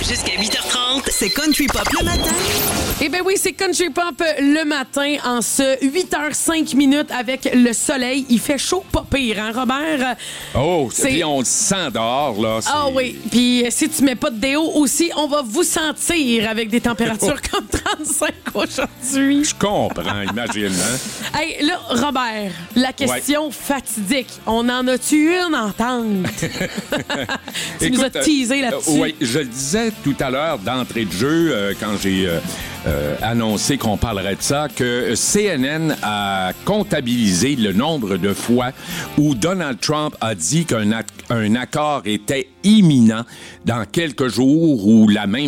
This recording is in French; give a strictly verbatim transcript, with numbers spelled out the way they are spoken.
Jusqu'à huit heures trente, c'est Country Pop le matin. Eh bien oui, c'est Country Pop le matin en ce huit heures cinq minutes avec le soleil. Il fait chaud, pas pire, hein, Robert? Oh, C'est- puis on le sent dehors, là. c'est- Ah oui, puis si tu mets pas de déo aussi, on va vous sentir avec des températures comme trente-cinq aujourd'hui. Je comprends, imagine, hein? Hey, là, Robert, la question fatidique. On en a-tu une entente? Tu nous as Écoute, teasé euh, là-dessus. oui, je le disais tout à l'heure d'entrée de jeu, euh, quand j'ai euh, euh, annoncé qu'on parlerait de ça, que C N N a comptabilisé le nombre de fois où Donald Trump a dit qu'un ac- un accord était imminent dans quelques jours, ou la même